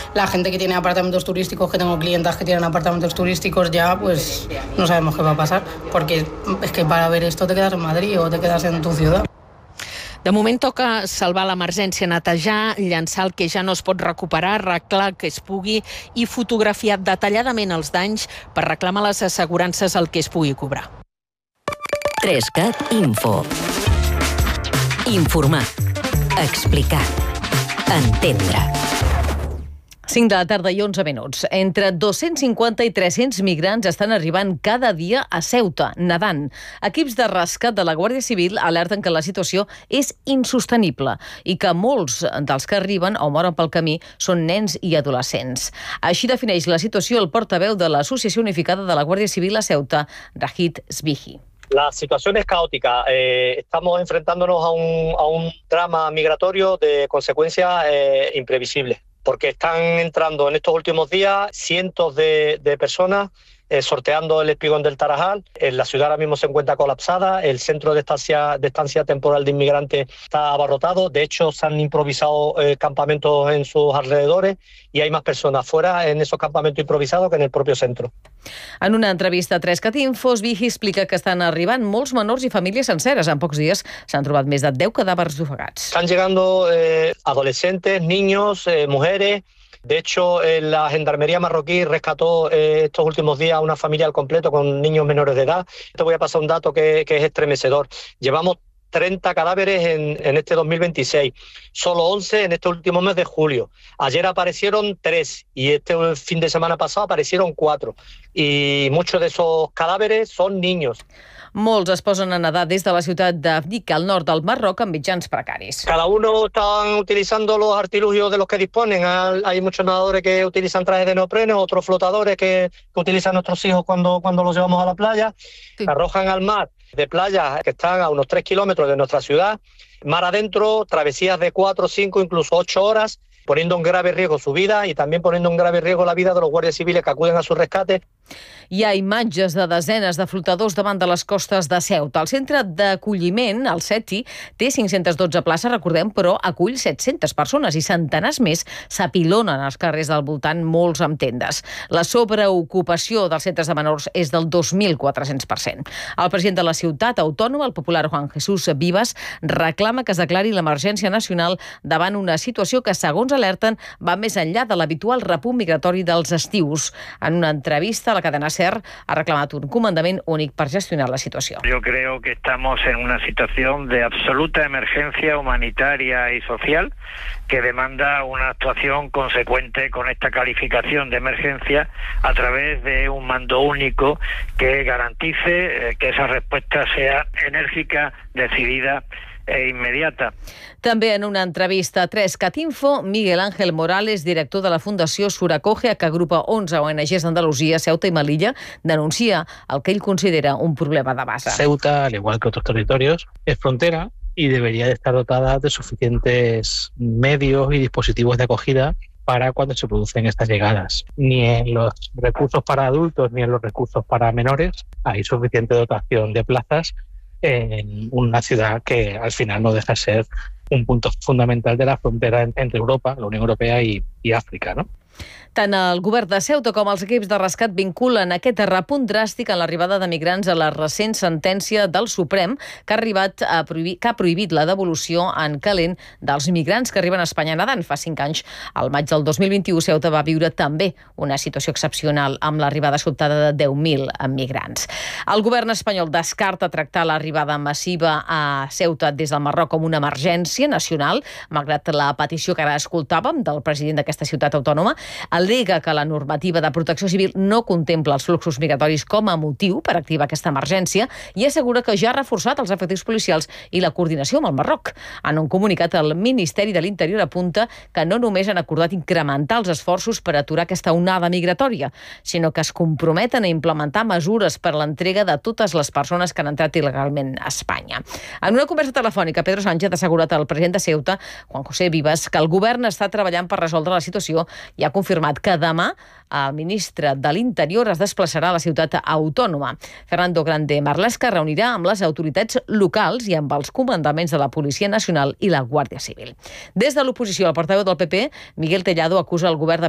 La gente que tiene apartamentos turísticos, que tengo clientas que tienen apartamentos turísticos, ya pues no sabemos qué va a pasar, porque es que para ver esto te quedas en Madrid o te quedas en tu ciudad. De moment toca salvar l'emergència, netejar, llançar el que ja no es pot recuperar, arreglar el que es pugui i fotografiar detalladament els danys per reclamar les assegurances el que es pugui cobrar. 3CAT Info. Informar. Explicar. Entendre. 5 de la tarda i 11 minuts. Entre 250 i 300 migrants estan arribant cada dia a Ceuta, nedant. Equips de rescat de la Guàrdia Civil alerten que la situació és insostenible i que molts dels que arriben o moren pel camí són nens i adolescents. Així defineix la situació el portaveu de l'Associació Unificada de la Guàrdia Civil a Ceuta, Rajid Sbihi. La situación es caótica. Estamos enfrentándonos a un drama migratorio de consecuencias imprevisibles, porque están entrando en estos últimos días cientos de personas sorteando el espigón del Tarajal. La ciudad ahora mismo se encuentra colapsada, el centro de estancia temporal de inmigrantes está abarrotado. De hecho, se han improvisado campamentos en sus alrededores y hay más personas fuera en esos campamentos improvisados que en el propio centro. En una entrevista a 3CAT Info, Sbihi explica que estan arribant molts menors i famílies senceres. En pocs dies s'han trobat més de 10 cadàvers ofegats. Están llegando adolescentes, niños, mujeres. De hecho, la Gendarmería marroquí rescató estos últimos días a una familia al completo con niños menores de edad. Te voy a pasar un dato que es estremecedor. Llevamos 30 cadáveres en este 2026, solo 11 en este último mes de julio. Ayer aparecieron 3 y este fin de semana pasado aparecieron 4. Y muchos de esos cadáveres son niños. Molts es posen a nedar des de la ciutat d'Afdiq, al nord del Marroc, amb mitjans precaris. Cada uno está utilizando los artilugios de los que disponen. Hay muchos nadadores que utilizan trajes de neopreno, otros flotadores que utilizan nuestros hijos cuando los llevamos a la playa. Sí. Se arrojan al mar de playas que están a unos 3 kilómetros de nuestra ciudad. Mar adentro, travesías de 4, 5, incluso 8 horas, poniendo en grave riesgo su vida y también poniendo en grave riesgo la vida de los guardias civiles que acuden a su rescate. Hi ha imatges de desenes de flotadors davant de les costes de Ceuta. El centre d'acolliment, el CETI, té 512 places, recordem, però acull 700 persones i centenars més s'apilonen als carrers del voltant, molts amb tendes. La sobreocupació dels centres de menors és del 2.400%. El president de la ciutat autònoma, el popular Juan Jesús Vivas, reclama que es declari l'emergència nacional davant una situació que, segons alerten, va més enllà de l'habitual repunt migratori dels estius. En una entrevista a la cadena SER ha reclamat un comandament únic per gestionar la situació. Yo creo que estamos en una situación de absoluta emergencia humanitaria y social que demanda una actuación consecuente con esta calificación de emergencia a través de un mando único que garantice que esa respuesta sea enérgica, decidida e immediata. També en una entrevista a 3CAT Info, Miguel Ángel Morales, director de la Fundació Suracoge, que agrupa 11 ONGs d'Andalusia, Ceuta i Melilla, denuncia el que ell considera un problema de base. Ceuta, al igual que otros territorios, es frontera y debería de estar dotada de suficientes medios y dispositivos de acogida para cuando se producen estas llegadas. Ni en los recursos para adultos ni en los recursos para menores hay suficiente dotación de plazas en una ciudad que al final no deja de ser un punto fundamental de la frontera entre Europa, la Unión Europea y África, ¿no? Tant el govern de Ceuta com els equips de rescat vinculen aquest repunt dràstic en l'arribada de migrants a la recent sentència del Suprem que ha prohibit la devolució en calent dels migrants que arriben a Espanya nedant. Fa 5 anys, al maig del 2021, Ceuta va viure també una situació excepcional amb l'arribada sobtada de 10.000 migrants. El govern espanyol descarta tractar l'arribada massiva a Ceuta des del Marroc com una emergència nacional, malgrat la petició que ara escoltàvem del president d'aquesta ciutat autònoma. Al·lega que la normativa de protecció civil no contempla els fluxos migratoris com a motiu per activar aquesta emergència i assegura que ja ha reforçat els efectius policials i la coordinació amb el Marroc. En un comunicat, el Ministeri de l'Interior apunta que no només han acordat incrementar els esforços per aturar aquesta onada migratòria, sinó que es comprometen a implementar mesures per a l'entrega de totes les persones que han entrat il·legalment a Espanya. En una conversa telefònica, Pedro Sánchez ha assegurat al president de Ceuta, Juan José Vivas, que el govern està treballant per resoldre la situació i ha confirmat que demà el ministre de l'Interior es desplaçarà a la ciutat autònoma. Fernando Grande Marlaska reunirà amb les autoritats locals i amb els comandaments de la Policia Nacional i la Guàrdia Civil. Des de l'oposició, el portaveu del PP, Miguel Tellado, acusa el govern de